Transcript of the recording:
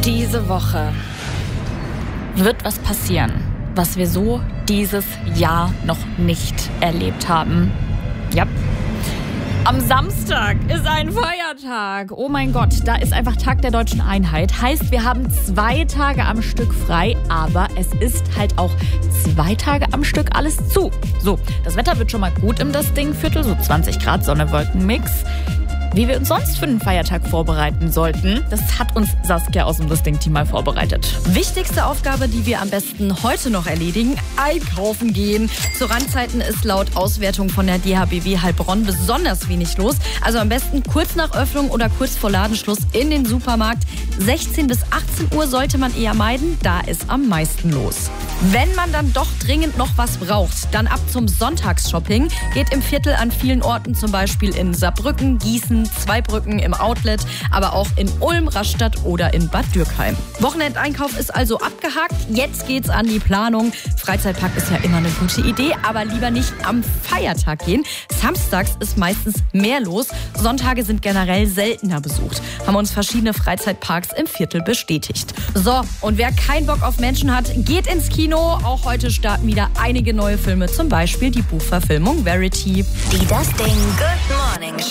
Diese Woche wird was passieren, was wir so dieses Jahr noch nicht erlebt haben. Ja. Am Samstag ist ein Feiertag. Oh mein Gott, da ist einfach Tag der Deutschen Einheit. Heißt, wir haben 2 Tage am Stück frei, aber es ist halt auch 2 Tage am Stück alles zu. So, das Wetter wird schon mal gut im das Ding-Viertel, so 20 Grad Sonne-Wolken-Mix. Wie wir uns sonst für den Feiertag vorbereiten sollten, das hat uns Saskia aus dem Das Ding-Team mal vorbereitet. Wichtigste Aufgabe, die wir am besten heute noch erledigen: einkaufen gehen. Zu Randzeiten ist laut Auswertung von der DHBW Heilbronn besonders wenig los. Also am besten kurz nach Öffnung oder kurz vor Ladenschluss in den Supermarkt. 16 bis 18 Uhr sollte man eher meiden, da ist am meisten los. Wenn man dann doch dringend noch was braucht, dann ab zum Sonntagsshopping. Geht im Viertel an vielen Orten, zum Beispiel in Saarbrücken, Gießen, Zweibrücken im Outlet, aber auch in Ulm, Rastatt oder in Bad Dürkheim. Wochenendeinkauf ist also abgehakt. Jetzt geht's an die Planung. Freizeitpark ist ja immer eine gute Idee, aber lieber nicht am Feiertag gehen. Samstags ist meistens mehr los. Sonntage sind generell seltener besucht. Haben uns verschiedene Freizeitparks im Viertel bestätigt. So, und wer keinen Bock auf Menschen hat, geht ins Kino. Auch heute starten wieder einige neue Filme, zum Beispiel die Buchverfilmung Verity. Die Das Ding Good Morning Show.